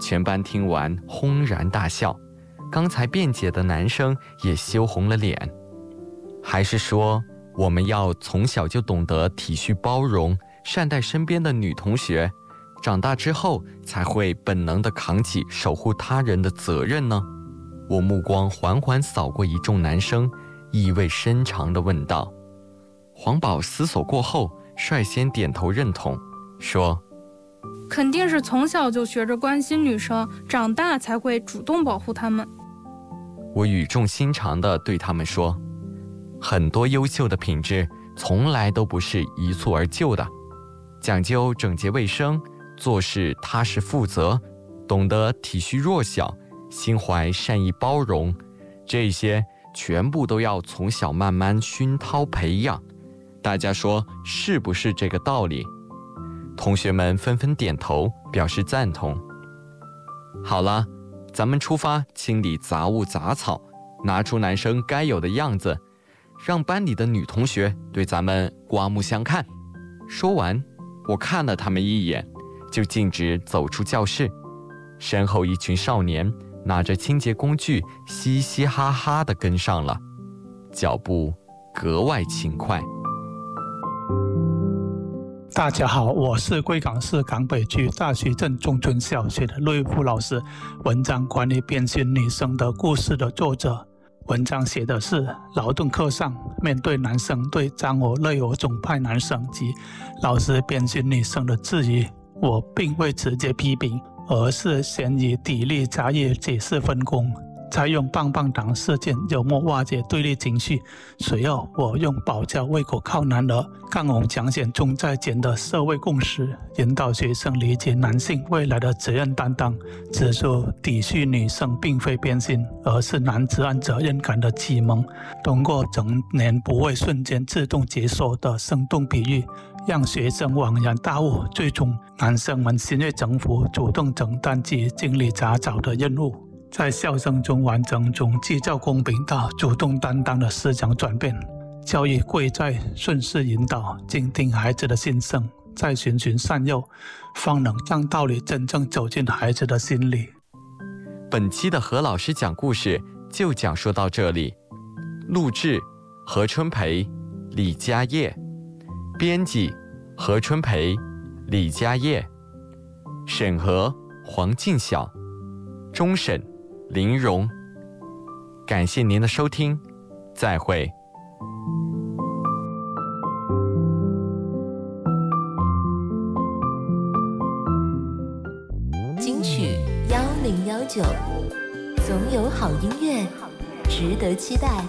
全班听完轰然大笑，刚才辩解的男生也羞红了脸。还是说，我们要从小就懂得体恤包容，善待身边的女同学，长大之后才会本能地扛起守护他人的责任呢？我目光缓缓扫过一众男生，意味深长地问道。黄宝思索过后，率先点头认同，说： 肯定是从小就学着关心女生，长大才会主动保护她们。 我语重心长地对他们说，很多优秀的品质从来都不是一蹴而就的，讲究整洁卫生，做事踏实负责，懂得体恤弱小，心怀善意包容，这些全部都要从小慢慢熏陶培养。大家说是不是这个道理？同学们纷纷点头表示赞同。好了，咱们出发清理杂物杂草，拿出男生该有的样子，让班里的女同学对咱们刮目相看。说完，我看了他们一眼，就径直走出教室。身后一群少年拿着清洁工具，嘻嘻哈哈地跟上了，脚步格外轻快。 大家好，我是贵港市港北区大须镇中村小学的瑞夫老师。文章关于变性女生的故事的作者，文章写的是劳动课上，面对男生对张我类我种派男生及老师变性女生的质疑，我并未直接批评，而是先以砥砺扎业解释分工，再用棒棒糖事件幽默化解对立情绪。随后我用保教胃口靠男儿，杠红抢显重在简的社会共识，引导学生理解男性未来的责任担当，指出体恤女生并非变性，而是男子汉责任感的启蒙。通过整年不会瞬间自动解锁的生动比喻，让学生恍然大悟，最终男生们心悦诚服，主动承担起清理杂草的任务，在笑声中完成从计较公平到主动担当的思想转变。教育贵在顺势引导，倾听孩子的心声，再循循善诱，方能让道理真正走进孩子的心里。 本期的何老师讲故事就讲述到这里。录制何春培、李家业，编辑何春培、李家业，审核黄静晓，终审林荣。感谢您的收听，再会。 金曲1019，总有好音乐值得期待。